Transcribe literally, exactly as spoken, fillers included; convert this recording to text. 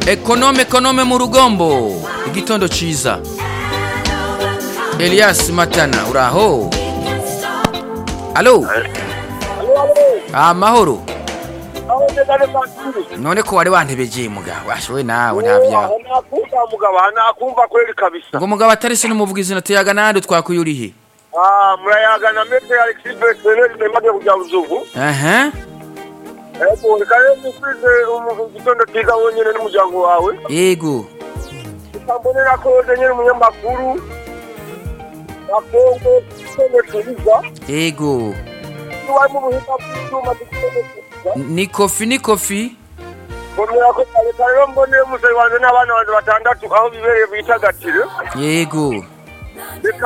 Ekonome ekonome mu rugombo. Igitondo ciza. Elias Matana uraho? Allo? Ah mahoro. None ko wari wantebeje mugabo ashowe nawe ntavya. Nakumva mugabo nakumva kweli kabisa. Ngo mugabo atari se n'umuvugizi natiyaga nande twakuyurihe. Ah murayaga na Mete Alexis Besere ndemaze kujya uzuvu. Aha. Ego kare mufite umugitondo tiga wonyene n'umuryango wawe. Yego. Tambonera ko nyene umunyamakuru. Akongo tsene tuliza. Yego. Tuwa mu buhita bw'uma dukene. Ni kofi ni kofi. Bomera ko kare kare mbone musayi wanje n'abana banje batandatu aho bibereye bitagatire. Yego.